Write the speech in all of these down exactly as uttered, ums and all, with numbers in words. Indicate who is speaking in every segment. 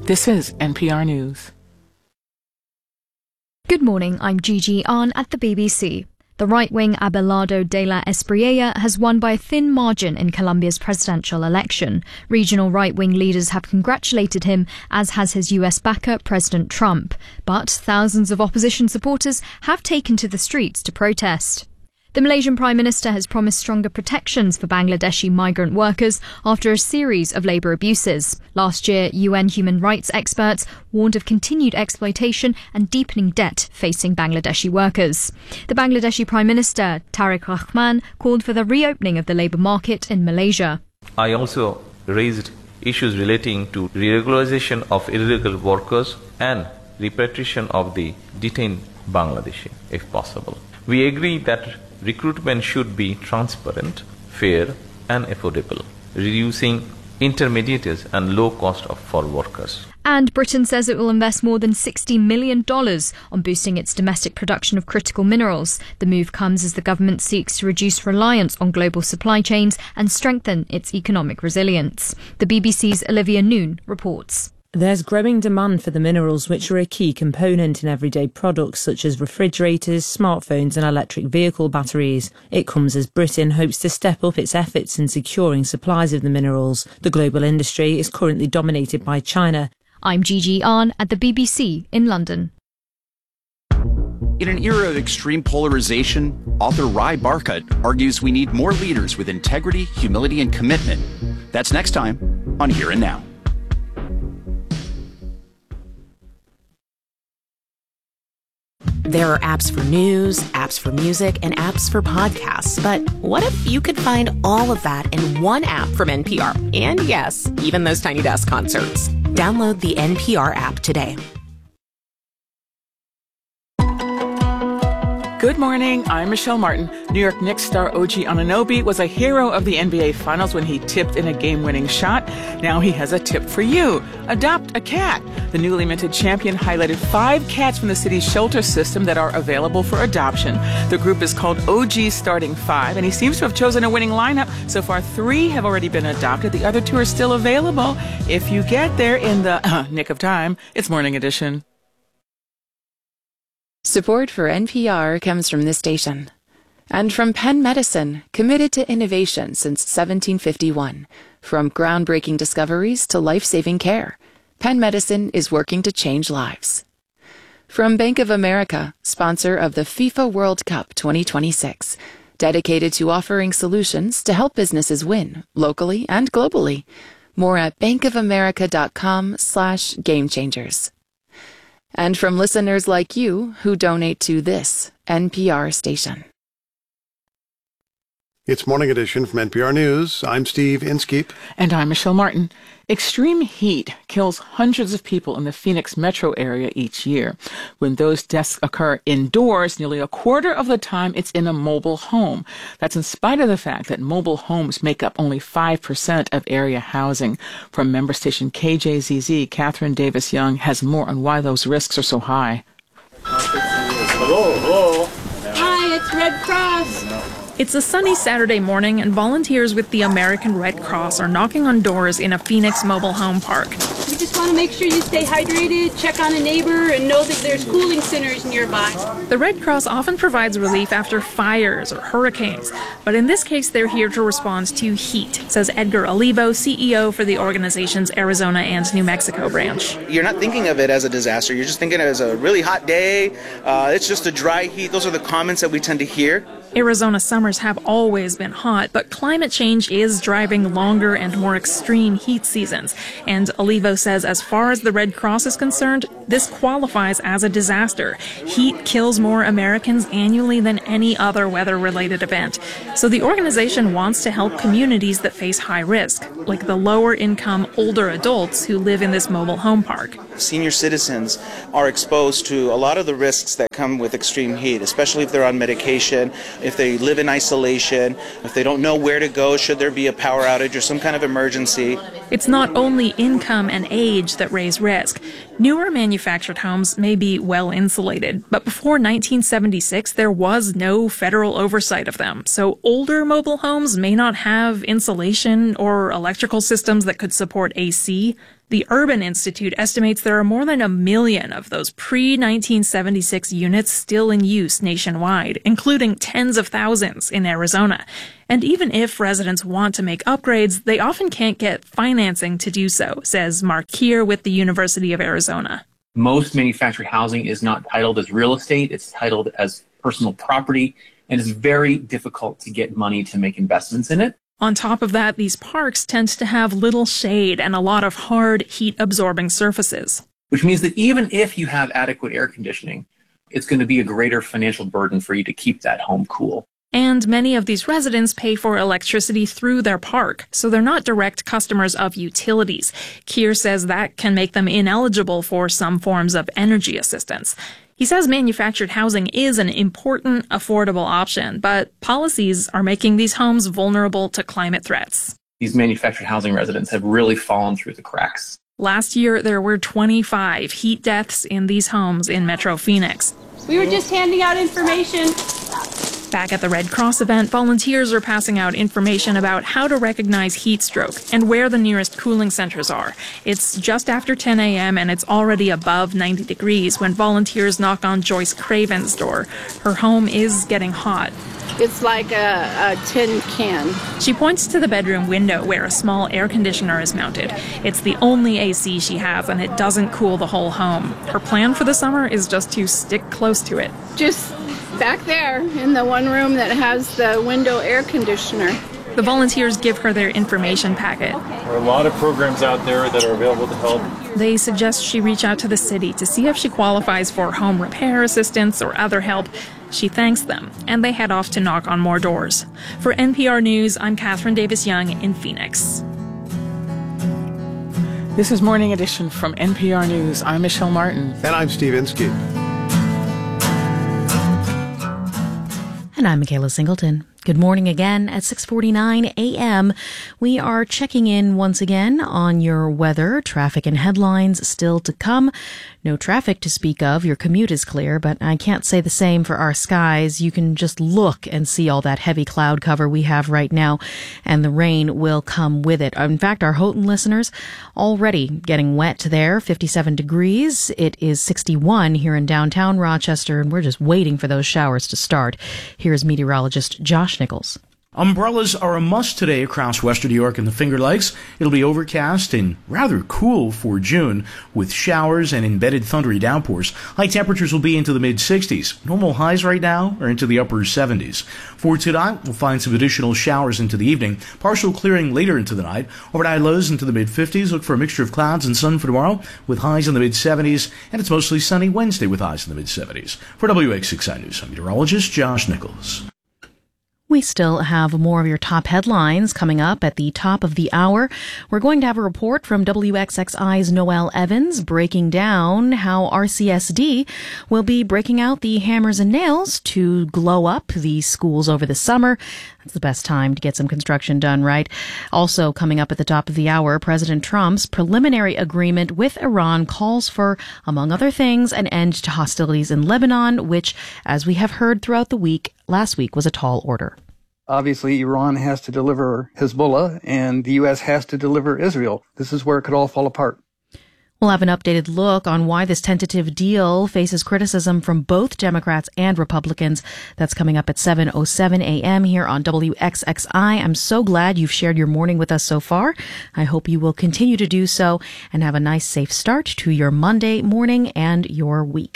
Speaker 1: This is N P R News.
Speaker 2: Good morning, I'm Gigi Ahn at the B B C. The right-wing Abelardo de la Espriella has won by a thin margin in Colombia's presidential election. Regional right-wing leaders have congratulated him, as has his U S backer, President Trump. But thousands of opposition supporters have taken to the streets to protest. The Malaysian Prime Minister has promised stronger protections for Bangladeshi migrant workers after a series of labour abuses. Last year, U N human rights experts warned of continued exploitation and deepening debt facing Bangladeshi workers. The Bangladeshi Prime Minister, Tariq Rahman, called for the reopening of the labour market in Malaysia.
Speaker 3: I also raised issues relating to regularization of illegal workers and repatriation of the detained Bangladeshi, if possible. We agree that recruitment should be transparent, fair and affordable, reducing intermediaries and low cost of for workers.
Speaker 2: And Britain says it will invest more than sixty million dollars on boosting its domestic production of critical minerals. The move comes as the government seeks to reduce reliance on global supply chains and strengthen its economic resilience. The B B C's Olivia Noon reports.
Speaker 4: There's growing demand for the minerals which are a key component in everyday products such as refrigerators, smartphones and electric vehicle batteries. It comes as Britain hopes to step up its efforts in securing supplies of the minerals. The global industry is currently dominated by China.
Speaker 2: I'm Gigi Ahn at the B B C in London.
Speaker 5: In an era of extreme polarization, author Rai Barkat argues we need more leaders with integrity, humility and commitment. That's next time on Here and Now.
Speaker 6: There are apps for news, apps for music, and apps for podcasts. But what if you could find all of that in one app from N P R? And yes, even those Tiny Desk concerts. Download the N P R app today.
Speaker 1: Good morning, I'm Michelle Martin. New York Knicks star O G Anunoby was a hero of the N B A Finals when he tipped in a game-winning shot. Now he has a tip for you. Adopt a cat. The newly minted champion highlighted five cats from the city's shelter system that are available for adoption. The group is called O G Starting Five, and he seems to have chosen a winning lineup. So far, three have already been adopted. The other two are still available. If you get there in the uh, nick of time, it's Morning Edition.
Speaker 7: Support for N P R comes from this station. And from Penn Medicine, committed to innovation since seventeen fifty-one. From groundbreaking discoveries to life-saving care, Penn Medicine is working to change lives. From Bank of America, sponsor of the FIFA World Cup twenty twenty-six, dedicated to offering solutions to help businesses win, locally and globally. More at bankofamerica.com slash game changers. And from listeners like you who donate to this N P R station.
Speaker 8: It's Morning Edition from N P R News. I'm Steve Inskeep.
Speaker 1: And I'm Michelle Martin. Extreme heat kills hundreds of people in the Phoenix metro area each year. When those deaths occur indoors, nearly a quarter of the time it's in a mobile home. That's in spite of the fact that mobile homes make up only five percent of area housing. From member station K J Z Z, Catherine Davis Young has more on why those risks are so high.
Speaker 9: Hello, hello. Hi, it's Red Cross.
Speaker 10: It's a sunny Saturday morning, and volunteers with the American Red Cross are knocking on doors in a Phoenix mobile home park.
Speaker 9: We just want to make sure you stay hydrated, check on a neighbor, and know that there's cooling centers nearby.
Speaker 10: The Red Cross often provides relief after fires or hurricanes, but in this case they're here to respond to heat, says Edgar Olivo, C E O for the organization's Arizona and New Mexico branch.
Speaker 11: You're not thinking of it as a disaster, you're just thinking of it as a really hot day, uh, it's just a dry heat. Those are the comments that we tend to hear.
Speaker 10: Arizona summers have always been hot, but climate change is driving longer and more extreme heat seasons. And Olivo says as far as the Red Cross is concerned, this qualifies as a disaster. Heat kills more Americans annually than any other weather-related event. So the organization wants to help communities that face high risk, like the lower-income older adults who live in this mobile home park.
Speaker 11: Senior citizens are exposed to a lot of the risks that come with extreme heat, especially if they're on medication, if they live in isolation, if they don't know where to go should there be a power outage or some kind of emergency.
Speaker 10: It's not only income and age that raise risk. Newer manufactured homes may be well insulated, but before nineteen seventy-six, there was no federal oversight of them. So older mobile homes may not have insulation or electrical systems that could support A C. The Urban Institute estimates there are more than a million of those pre nineteen seventy-six units still in use nationwide, including tens of thousands in Arizona. And even if residents want to make upgrades, they often can't get financing to do so, says Mark Keir with the University of Arizona.
Speaker 12: Most manufactured housing is not titled as real estate. It's titled as personal property, and it's very difficult to get money to make investments in it.
Speaker 10: On top of that, these parks tend to have little shade and a lot of hard, heat-absorbing surfaces.
Speaker 12: Which means that even if you have adequate air conditioning, it's going to be a greater financial burden for you to keep that home cool.
Speaker 10: And many of these residents pay for electricity through their park, so they're not direct customers of utilities. Keir says that can make them ineligible for some forms of energy assistance. He says manufactured housing is an important, affordable option, but policies are making these homes vulnerable to climate threats.
Speaker 12: These manufactured housing residents have really fallen through the cracks.
Speaker 10: Last year, there were twenty-five heat deaths in these homes in Metro Phoenix.
Speaker 9: We were just handing out information.
Speaker 10: Back at the Red Cross event, volunteers are passing out information about how to recognize heat stroke and where the nearest cooling centers are. It's just after ten a.m. and it's already above ninety degrees when volunteers knock on Joyce Craven's door. Her home is getting hot.
Speaker 9: It's like a, a tin can.
Speaker 10: She points to the bedroom window where a small air conditioner is mounted. It's the only A C she has, and it doesn't cool the whole home. Her plan for the summer is just to stick close to it.
Speaker 9: Just back there in the one room that has the window air conditioner.
Speaker 10: The volunteers give her their information packet.
Speaker 13: There are a lot of programs out there that are available to help.
Speaker 10: They suggest she reach out to the city to see if she qualifies for home repair assistance or other help. She thanks them, and they head off to knock on more doors. For N P R News, I'm Catherine Davis-Young in Phoenix.
Speaker 1: This is Morning Edition from N P R News. I'm Michelle Martin.
Speaker 8: And I'm Steve Inskeep.
Speaker 14: And I'm Michaela Singleton. Good morning again at six forty-nine a.m. We are checking in once again on your weather, traffic, and headlines still to come. No traffic to speak of. Your commute is clear, but I can't say the same for our skies. You can just look and see all that heavy cloud cover we have right now, and the rain will come with it. In fact, our Houghton listeners already getting wet there, fifty-seven degrees. It is sixty-one here in downtown Rochester, and we're just waiting for those showers to start. Here's meteorologist Josh Nichols.
Speaker 15: Umbrellas are a must today across western New York and the Finger Lakes. It'll be overcast and rather cool for June with showers and embedded thundery downpours. High temperatures will be into the mid-sixties. Normal highs right now are into the upper seventies. For tonight, we'll find some additional showers into the evening. Partial clearing later into the night. Overnight lows into the mid-fifties. Look for a mixture of clouds and sun for tomorrow with highs in the mid-seventies. And it's mostly sunny Wednesday with highs in the mid-seventies. For W X six I News, I'm meteorologist Josh Nichols.
Speaker 14: We still have more of your top headlines coming up at the top of the hour. We're going to have a report from W X X I's Noel Evans breaking down how R C S D will be breaking out the hammers and nails to glow up the schools over the summer. That's the best time to get some construction done, right? Also coming up at the top of the hour, President Trump's preliminary agreement with Iran calls for, among other things, an end to hostilities in Lebanon, which, as we have heard throughout the week, last week was a tall order.
Speaker 16: Obviously, Iran has to deliver Hezbollah, and the U S has to deliver Israel. This is where it could all fall apart.
Speaker 14: We'll have an updated look on why this tentative deal faces criticism from both Democrats and Republicans. That's coming up at seven oh seven a.m. here on W X X I. I'm so glad you've shared your morning with us so far. I hope you will continue to do so and have a nice, safe start to your Monday morning and your week.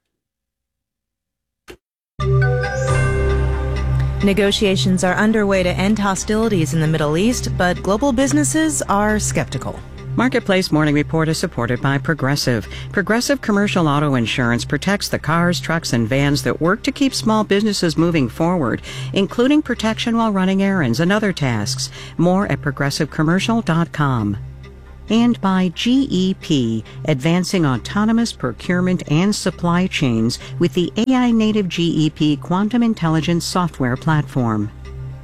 Speaker 17: Negotiations are underway to end hostilities in the Middle East, but global businesses are skeptical.
Speaker 18: Marketplace Morning Report is supported by Progressive. Progressive Commercial Auto Insurance protects the cars, trucks, and vans that work to keep small businesses moving forward, including protection while running errands and other tasks. More at progressive commercial dot com. And by G E P, advancing autonomous procurement and supply chains with the A I-native G E P Quantum Intelligence software platform.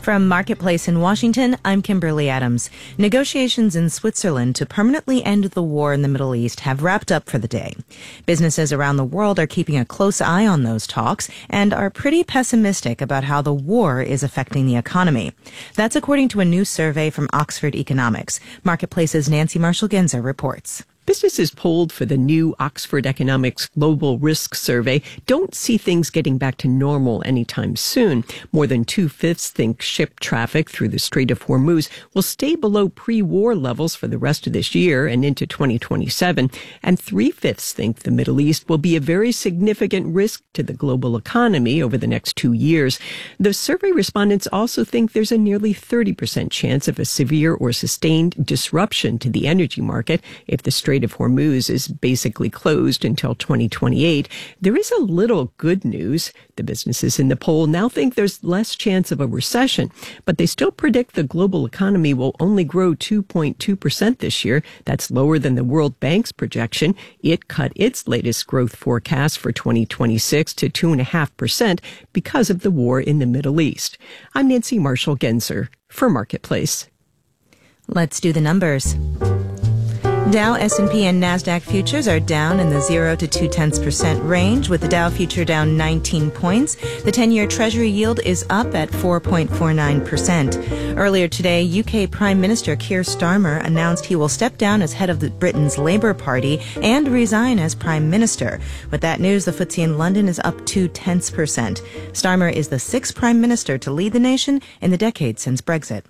Speaker 17: From Marketplace in Washington, I'm Kimberly Adams. Negotiations in Switzerland to permanently end the war in the Middle East have wrapped up for the day. Businesses around the world are keeping a close eye on those talks and are pretty pessimistic about how the war is affecting the economy. That's according to a new survey from Oxford Economics. Marketplace's Nancy Marshall-Genzer reports.
Speaker 19: Businesses polled for the new Oxford Economics Global Risk Survey don't see things getting back to normal anytime soon. More than two-fifths think ship traffic through the Strait of Hormuz will stay below pre-war levels for the rest of this year and into twenty twenty-seven. And three-fifths think the Middle East will be a very significant risk to the global economy over the next two years. The survey respondents also think there's a nearly thirty percent chance of a severe or sustained disruption to the energy market if the Strait of Hormuz is basically closed until twenty twenty-eight. There is a little good news. The businesses in the poll now think there's less chance of a recession, but they still predict the global economy will only grow two point two percent this year. That's lower than the World Bank's projection. It cut its latest growth forecast for twenty twenty-six to two point five percent because of the war in the Middle East. I'm Nancy Marshall-Genzer for Marketplace.
Speaker 17: Let's do the numbers. Dow, S and P, and NASDAQ futures are down in the zero to two tenths percent range, with the Dow future down nineteen points. The ten-year Treasury yield is up at four point four nine percent. Earlier today, U K Prime Minister Keir Starmer announced he will step down as head of the Britain's Labour Party and resign as Prime Minister. With that news, the F T S E in London is up two tenths percent. Starmer is the sixth Prime Minister to lead the nation in the decade since Brexit.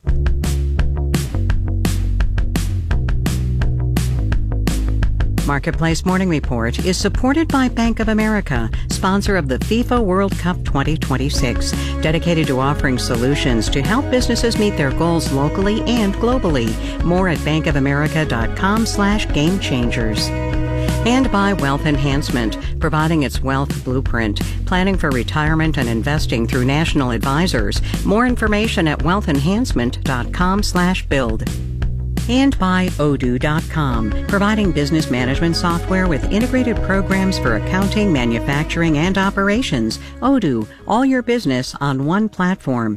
Speaker 18: Marketplace Morning Report is supported by Bank of America, sponsor of the FIFA World Cup twenty twenty-six, dedicated to offering solutions to help businesses meet their goals locally and globally. More at bankofamerica.com slash game changers. And by Wealth Enhancement, providing its wealth blueprint, planning for retirement and investing through national advisors. More information at wealthenhancement.com slash build. And by Odoo dot com, providing business management software with integrated programs for accounting, manufacturing, and operations. Odoo, all your business on one platform.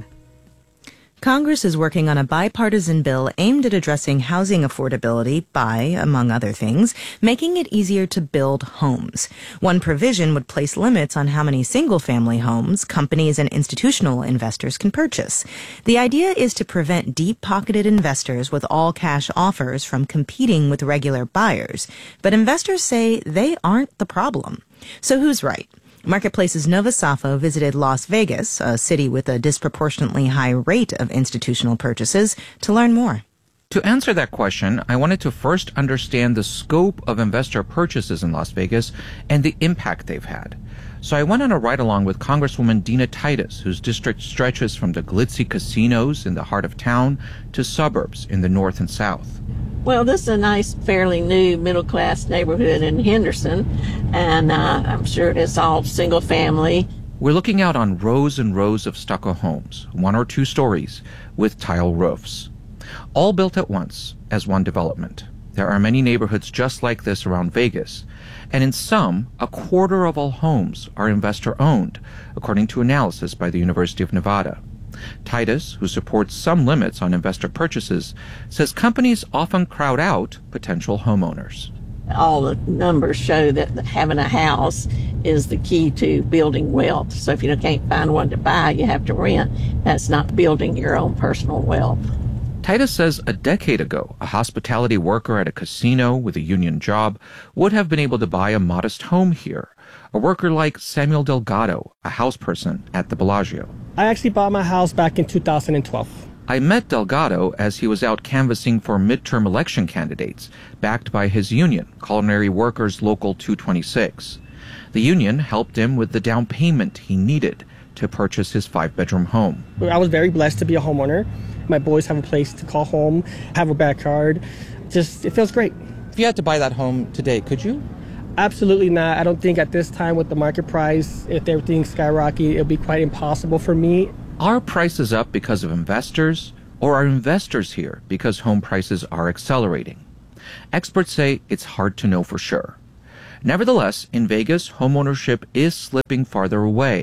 Speaker 17: Congress is working on a bipartisan bill aimed at addressing housing affordability by, among other things, making it easier to build homes. One provision would place limits on how many single-family homes companies and institutional investors can purchase. The idea is to prevent deep-pocketed investors with all-cash offers from competing with regular buyers. But investors say they aren't the problem. So who's right? Marketplace's Nova Safo visited Las Vegas, a city with a disproportionately high rate of institutional purchases, to learn more.
Speaker 20: To answer that question, I wanted to first understand the scope of investor purchases in Las Vegas and the impact they've had. So I went on a ride-along with Congresswoman Dina Titus, whose district stretches from the glitzy casinos in the heart of town to suburbs in the north and south.
Speaker 21: Well, this is a nice, fairly new middle-class neighborhood in Henderson, and uh, I'm sure it's all single-family.
Speaker 20: We're looking out on rows and rows of stucco homes, one or two stories, with tile roofs, all built at once as one development. There are many neighborhoods just like this around Vegas, and in some, a quarter of all homes are investor-owned, according to analysis by the University of Nevada. Titus, who supports some limits on investor purchases, says companies often crowd out potential homeowners.
Speaker 21: All the numbers show that having a house is the key to building wealth. So if you can't find one to buy, you have to rent. That's not building your own personal wealth.
Speaker 20: Titus says a decade ago, a hospitality worker at a casino with a union job would have been able to buy a modest home here. A worker like Samuel Delgado, a house person at the Bellagio.
Speaker 22: I actually bought my house back in two thousand twelve.
Speaker 20: I met Delgado as he was out canvassing for midterm election candidates, backed by his union, Culinary Workers Local two twenty-six. The union helped him with the down payment he needed to purchase his five-bedroom home.
Speaker 22: I was very blessed to be a homeowner. My boys have a place to call home, have a backyard. Just, it feels great.
Speaker 23: If you had to buy that home today, could you?
Speaker 22: Absolutely not. I don't think at this time with the market price, if everything skyrocketed, it would be quite impossible for me.
Speaker 20: Are prices up because of investors, or are investors here because home prices are accelerating? Experts say it's hard to know for sure. Nevertheless, in Vegas, homeownership is slipping farther away.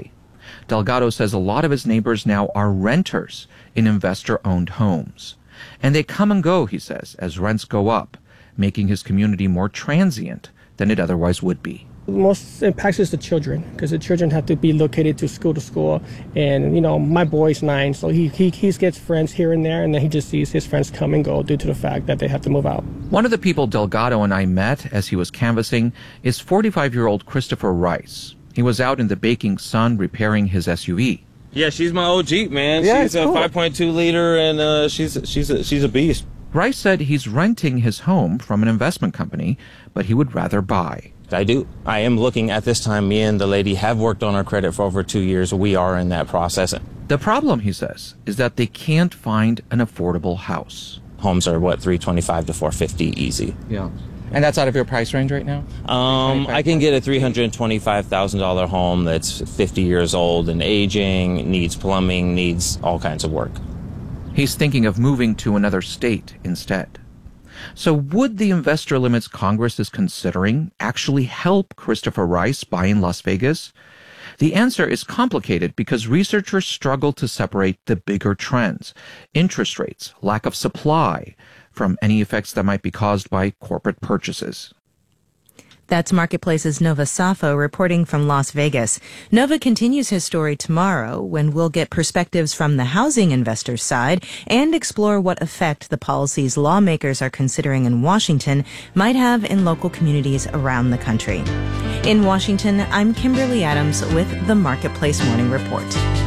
Speaker 20: Delgado says a lot of his neighbors now are renters in investor-owned homes. And they come and go, he says, as rents go up, making his community more transient than it otherwise would be.
Speaker 22: Most impacts is the children, because the children have to be located to school to school. And, you know, my boy's nine, so he, he, he gets friends here and there, and then he just sees his friends come and go due to the fact that they have to move out.
Speaker 20: One of the people Delgado and I met as he was canvassing is forty-five-year-old Christopher Rice. He was out in the baking sun repairing his S U V.
Speaker 2: Yeah, she's my old Jeep, man.
Speaker 20: Yeah,
Speaker 2: she's a
Speaker 20: cool.
Speaker 2: five point two liter, and uh, she's she's a, she's a beast.
Speaker 20: Rice said he's renting his home from an investment company, but he would rather buy.
Speaker 2: I do. I am looking at this time. Me and the lady have worked on our credit for over two years. We are in that process.
Speaker 20: The problem, he says, is that they can't find an affordable house.
Speaker 2: Homes are, what, three twenty-five to four fifty easy.
Speaker 23: Yeah. And that's out of your price range right now?
Speaker 2: Um, I can get a three hundred twenty-five thousand dollars home that's fifty years old and aging, needs plumbing, needs all kinds of work.
Speaker 20: He's thinking of moving to another state instead. So would the investor limits Congress is considering actually help Christopher Rice buy in Las Vegas? The answer is complicated because researchers struggle to separate the bigger trends, interest rates, lack of supply, from any effects that might be caused by corporate purchases.
Speaker 17: That's Marketplace's Nova Safo reporting from Las Vegas. Nova continues his story tomorrow when we'll get perspectives from the housing investors' side and explore what effect the policies lawmakers are considering in Washington might have in local communities around the country. In Washington, I'm Kimberly Adams with the Marketplace Morning Report.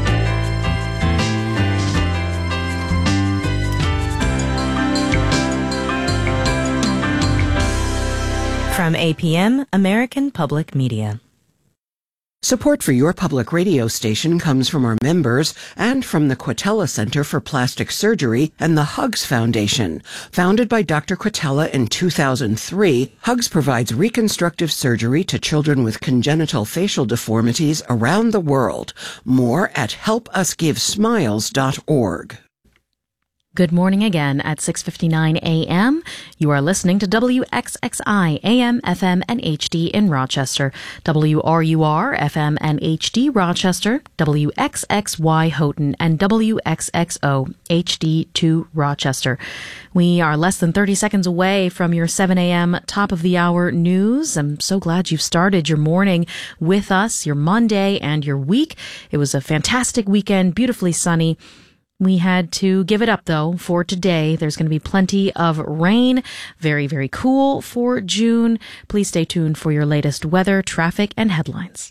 Speaker 17: From A P M, American Public Media.
Speaker 3: Support for your public radio station comes from our members and from the Quatella Center for Plastic Surgery and the Hugs Foundation. Founded by Doctor Quatella in two thousand three, Hugs provides reconstructive surgery to children with congenital facial deformities around the world. More at help us give smiles dot org.
Speaker 14: Good morning again at six fifty-nine a.m. You are listening to W X X I A M, F M, and H D in Rochester, W R U R, F M, and H D Rochester, W X X Y Houghton, and W X X O, H D two Rochester. We are less than thirty seconds away from your seven a.m. top of the hour news. I'm so glad you've started your morning with us, your Monday and your week. It was a fantastic weekend, beautifully sunny. We had to give it up, though, for today. There's going to be plenty of rain. Very, very cool for June. Please stay tuned for your latest weather, traffic, and headlines.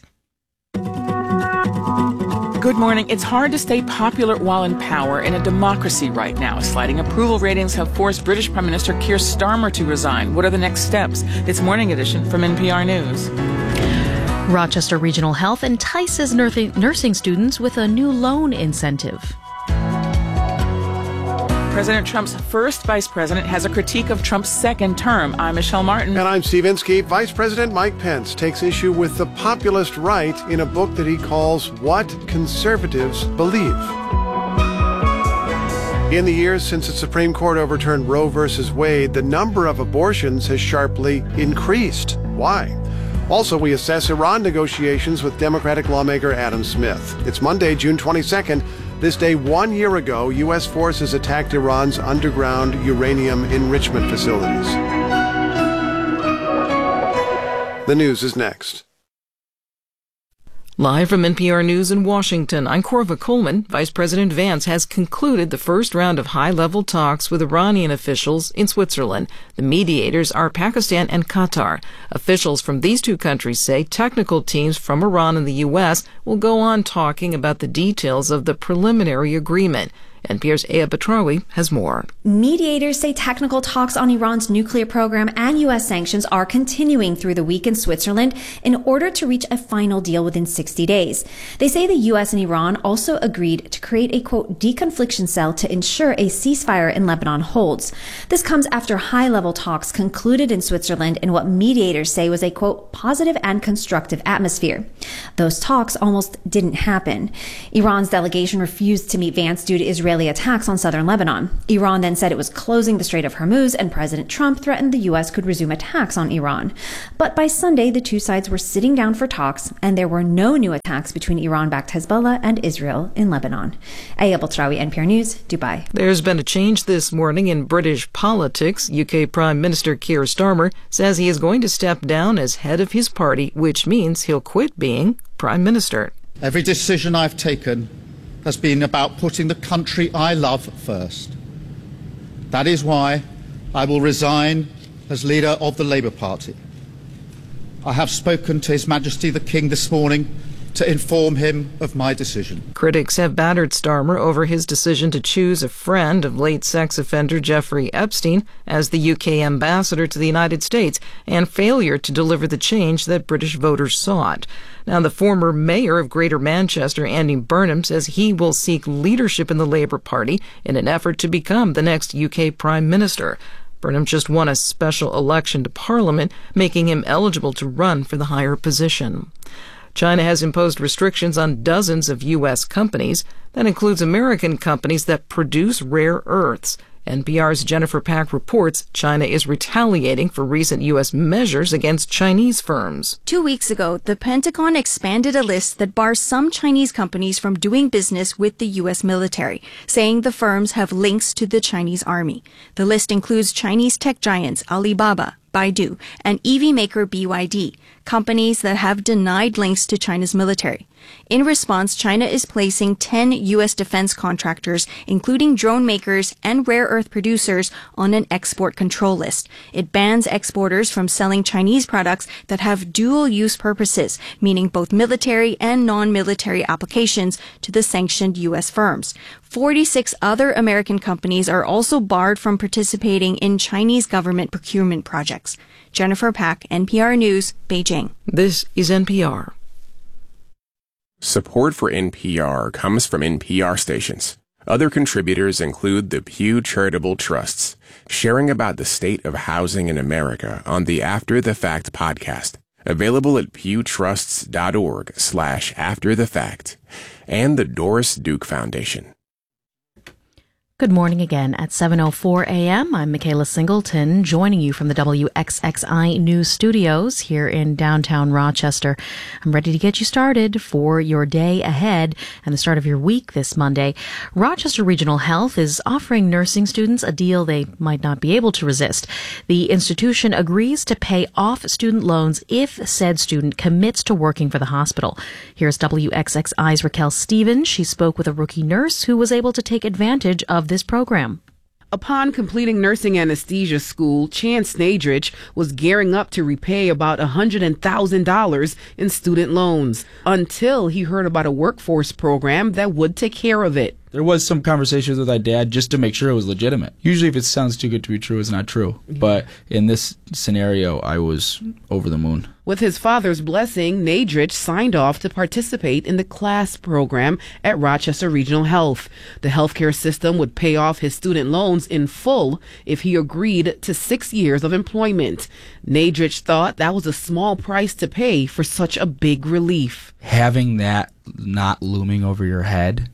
Speaker 1: Good morning. It's hard to stay popular while in power in a democracy right now. Sliding approval ratings have forced British Prime Minister Keir Starmer to resign. What are the next steps? It's Morning Edition from N P R News.
Speaker 14: Rochester Regional Health entices nursing students with a new loan incentive.
Speaker 1: President Trump's first vice president has a critique of Trump's second term. I'm Michelle Martin.
Speaker 8: And I'm Steve Inskeep. Vice President Mike Pence takes issue with the populist right in a book that he calls What Conservatives Believe. In the years since the Supreme Court overturned Roe versus Wade, the number of abortions has sharply increased. Why? Also, we assess Iran negotiations with Democratic lawmaker Adam Smith. It's Monday, June twenty-second. This day one year ago, U S forces attacked Iran's underground uranium enrichment facilities. The news is next.
Speaker 4: Live from N P R News in Washington, I'm Corva Coleman. Vice President Vance has concluded the first round of high-level talks with Iranian officials in Switzerland. The mediators are Pakistan and Qatar. Officials from these two countries say technical teams from Iran and the U S will go on talking about the details of the preliminary agreement. N P R's Aya Batrawi has more.
Speaker 24: Mediators say technical talks on Iran's nuclear program and U S sanctions are continuing through the week in Switzerland in order to reach a final deal within sixty days. They say the U S and Iran also agreed to create a, quote, deconfliction cell to ensure a ceasefire in Lebanon holds. This comes after high-level talks concluded in Switzerland in what mediators say was a, quote, positive and constructive atmosphere. Those talks almost didn't happen. Iran's delegation refused to meet Vance due to Israeli Israeli attacks on southern Lebanon. Iran then said it was closing the Strait of Hormuz, and President Trump threatened the U S could resume attacks on Iran. But by Sunday, the two sides were sitting down for talks, and there were no new attacks between Iran-backed Hezbollah and Israel in Lebanon. Aya Boltrawi, N P R News, Dubai.
Speaker 4: There's been a change this morning in British politics. U K Prime Minister Keir Starmer says he is going to step down as head of his party, which means he'll quit being Prime Minister.
Speaker 5: Every decision I've taken has been about putting the country I love first. That is why I will resign as leader of the Labour Party. I have spoken to His Majesty the King this morning to inform him of my decision.
Speaker 4: Critics have battered Starmer over his decision to choose a friend of late sex offender Jeffrey Epstein as the U K ambassador to the United States, and failure to deliver the change that British voters sought. Now, the former mayor of Greater Manchester, Andy Burnham, says he will seek leadership in the Labour Party in an effort to become the next U K Prime Minister. Burnham just won a special election to Parliament, making him eligible to run for the higher position. China has imposed restrictions on dozens of U S companies. That includes American companies that produce rare earths. N P R's Jennifer Pack reports China is retaliating for recent U S measures against Chinese firms.
Speaker 6: Two weeks ago, the Pentagon expanded a list that bars some Chinese companies from doing business with the U S military, saying the firms have links to the Chinese army. The list includes Chinese tech giants Alibaba, Baidu, and E V maker B Y D, companies that have denied links to China's military. In response, China is placing ten U S defense contractors, including drone makers and rare earth producers, on an export control list. It bans exporters from selling Chinese products that have dual-use purposes, meaning both military and non-military applications, to the sanctioned U S firms. forty-six other American companies are also barred from participating in Chinese government procurement projects. Jennifer Pack, N P R News, Beijing.
Speaker 4: This is N P R.
Speaker 7: Support for N P R comes from N P R stations. Other contributors include the Pew Charitable Trusts, sharing about the state of housing in America on the After the Fact podcast, available at pewtrusts.org slash after the fact, and the Doris Duke Foundation.
Speaker 14: Good morning again at seven oh four a.m. I'm Michaela Singleton, joining you from the W X X I News Studios here in downtown Rochester. I'm ready to get you started for your day ahead and the start of your week this Monday. Rochester Regional Health is offering nursing students a deal they might not be able to resist. The institution agrees to pay off student loans if said student commits to working for the hospital. Here's W X X I's Raquel Stevens. She spoke with a rookie nurse who was able to take advantage of this program.
Speaker 11: Upon completing nursing anesthesia school, Chance Nadrich was gearing up to repay about one hundred thousand dollars in student loans until he heard about a workforce program that would take care of it.
Speaker 25: There was some conversations with my dad just to make sure it was legitimate. Usually if it sounds too good to be true, it's not true. But in this scenario, I was over the moon.
Speaker 11: With his father's blessing, Nadrich signed off to participate in the CLASS program at Rochester Regional Health. The healthcare system would pay off his student loans in full if he agreed to six years of employment. Nadrich thought that was a small price to pay for such a big relief.
Speaker 25: Having that not looming over your head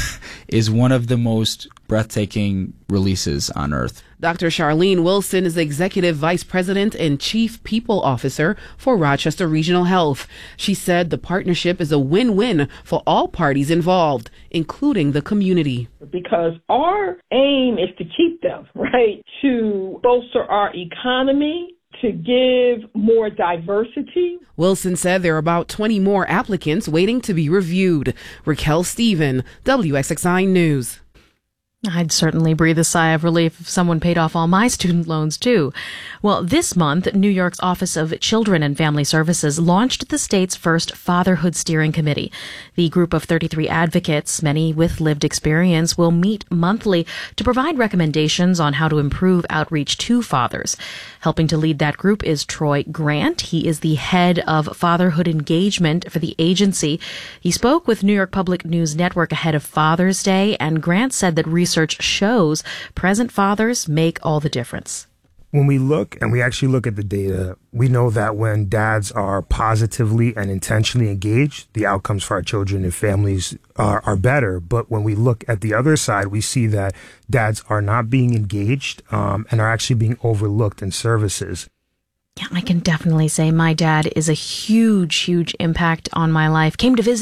Speaker 25: is one of the most breathtaking releases on earth.
Speaker 11: Doctor Charlene Wilson is the Executive Vice President and Chief People Officer for Rochester Regional Health. She said the partnership is a win-win for all parties involved, including the community.
Speaker 26: Because our aim is to keep them, right? To bolster our economy, to give more diversity.
Speaker 11: Wilson said there are about twenty more applicants waiting to be reviewed. Raquel Stephen, W X X I News.
Speaker 14: I'd certainly breathe a sigh of relief if someone paid off all my student loans, too. Well, this month, New York's Office of Children and Family Services launched the state's first Fatherhood Steering Committee. The group of thirty-three advocates, many with lived experience, will meet monthly to provide recommendations on how to improve outreach to fathers. Helping to lead that group is Troy Grant. He is the head of fatherhood engagement for the agency. He spoke with New York Public News Network ahead of Father's Day, and Grant said that research shows present fathers make all the difference.
Speaker 9: When we look and we actually look at the data, we know that when dads are positively and intentionally engaged, the outcomes for our children and families are, are better. But when we look at the other side, we see that dads are not being engaged um, and are actually being overlooked in services.
Speaker 14: Yeah, I can definitely say my dad is a huge, huge impact on my life. Came to visit